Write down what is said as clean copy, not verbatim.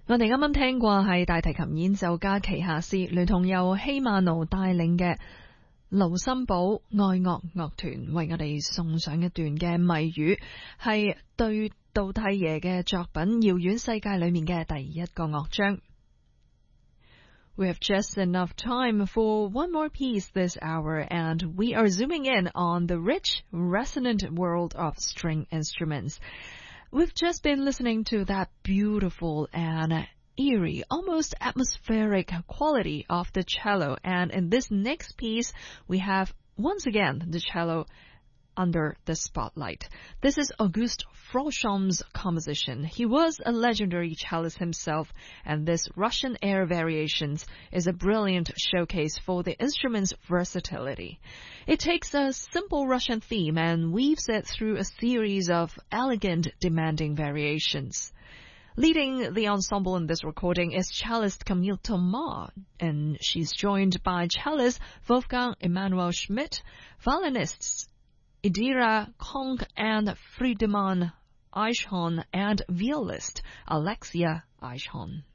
我哋啱啱聽過係大提琴演奏家旗下斯聯同由希曼奴帶領嘅盧森堡愛樂樂團為我哋送上一段嘅謎語，係對杜蒂耶嘅作品《遙遠世界》裏面嘅第一個樂章。We have just enough time for one more piece this hour, and we are zooming in on the rich, resonant world of string instruments. We've just been listening to that beautiful and eerie, almost atmospheric quality of the cello. And in this next piece, we have, once again, the cello under the spotlight. This is Auguste Froschom's composition. He was a legendary cellist himself, and this Russian air variations is a brilliant showcase for the instrument's versatility. It takes a simple Russian theme and weaves it through a series of elegant, demanding variations. Leading the ensemble in this recording is cellist Camille Thomas, and she's joined by cellist Wolfgang Emanuel Schmidt, violinists Idira Kong and Friedemann Eichhorn, and violist Alexia Eichhorn.